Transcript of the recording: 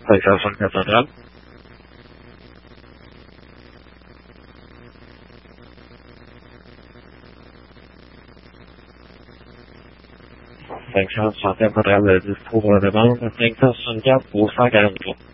Texas Central Central. Texas Central Central, this is Paul Levan, Texas Central, Busa Ganjo.